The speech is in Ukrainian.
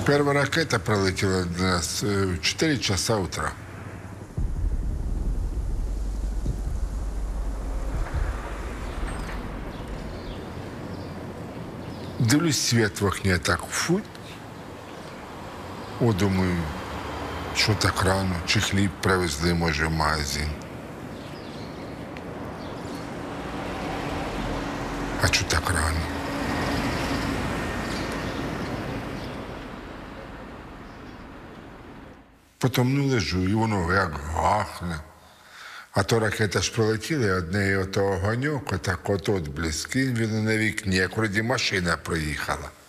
Первая ракета пролетела до нас в 4 часа утра. Дивлюсь, свет в окне так фу. О, думаю, що так рано? Чи хліб привезли, може, в магазин? А чого так рано? Потім лежу, і воно як гахне. А то ракета ж пролетіла, од неї ото огоньок, отак от отблиск, він на вікні, як вроді машина проїхала.